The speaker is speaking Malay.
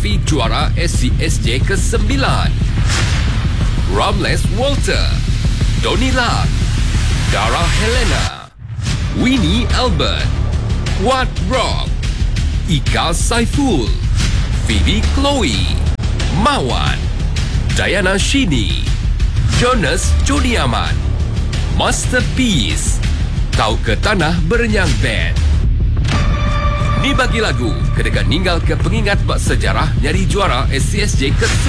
Rafi juara SCSJ ke-9, Ramles Walter, Tony Lam, Dara Helena, Winnie Albert, Wat Rock, Ika Saiful, Phoebe Chloe, Mawan, Diana Shini, Jonas Jodiaman, Masterpiece, Kau ke Tanah Berenyang Band. Ni bagi lagu kedekat ninggal ke pengingat bak sejarah nyari juara SCSJ ke